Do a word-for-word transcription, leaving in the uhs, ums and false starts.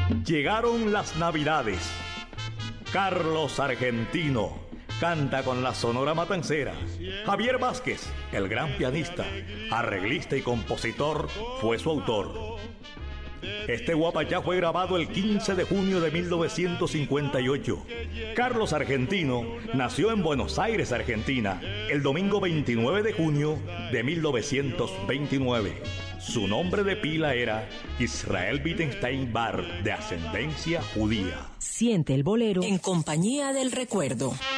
Llegaron las Navidades. Carlos Argentino canta con la Sonora Matancera. Javier Vázquez, el gran pianista, arreglista y compositor, fue su autor. Este guapayá fue grabado el quince de junio de mil novecientos cincuenta y ocho. Carlos Argentino nació en Buenos Aires, Argentina, el domingo veintinueve de junio de mil novecientos veintinueve. Su nombre de pila era Israel Wittgenstein Bar, de ascendencia judía. Siente el bolero en compañía del recuerdo.